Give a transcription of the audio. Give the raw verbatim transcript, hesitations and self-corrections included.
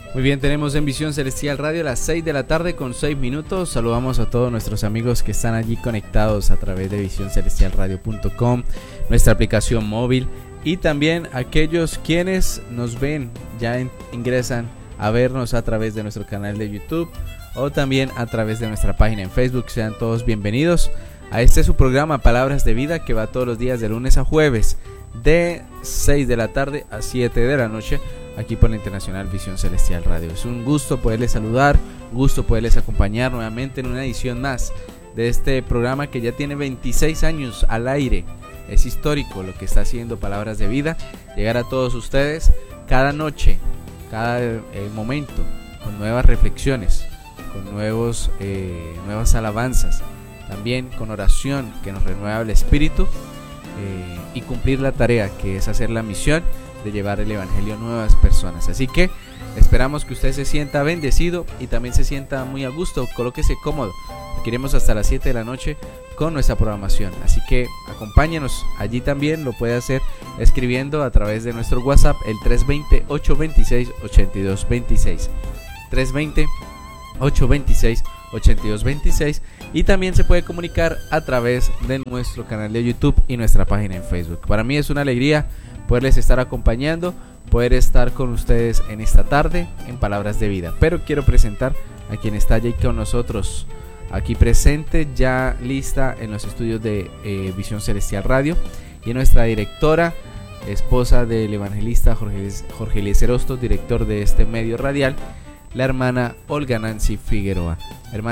Muy bien, tenemos en Visión Celestial Radio a las seis de la tarde con seis minutos. Saludamos a todos nuestros amigos que están allí conectados a través de visión celestial radio punto com, nuestra aplicación móvil, y también aquellos quienes nos ven, ya en, ingresan a vernos a través de nuestro canal de YouTube o también a través de nuestra página en Facebook. Sean todos bienvenidos a este su programa Palabras de Vida, que va todos los días de lunes a jueves de seis de la tarde a siete de la noche, aquí por la Internacional Visión Celestial Radio. Es un gusto poderles saludar, un gusto poderles acompañar nuevamente en una edición más de este programa que ya tiene veintiséis años al aire. Es histórico lo que está haciendo Palabras de Vida, llegar a todos ustedes cada noche, cada eh, momento, con nuevas reflexiones, con nuevos, eh, nuevas alabanzas, también con oración que nos renueva el espíritu, eh, y cumplir la tarea que es hacer la misión de llevar el evangelio a nuevas personas. Así que esperamos que usted se sienta bendecido y también se sienta muy a gusto. Colóquese cómodo, porque iremos hasta las siete de la noche con nuestra programación. Así que acompáñenos allí también. Lo puede hacer escribiendo a través de nuestro WhatsApp, el tres dos cero, ocho dos seis, ocho dos dos seis, tres dos cero, ocho dos seis, ocho dos dos seis, y también se puede comunicar a través de nuestro canal de YouTube y nuestra página en Facebook. Para mí es una alegría poderles estar acompañando, poder estar con ustedes en esta tarde en Palabras de Vida. Pero quiero presentar a quien está allí con nosotros, aquí presente, ya lista en los estudios de eh, Visión Celestial Radio, y nuestra directora, esposa del evangelista Jorge, Jorge Eliezer Hostos, director de este medio radial, la hermana Olga Nancy Figueroa. Hermana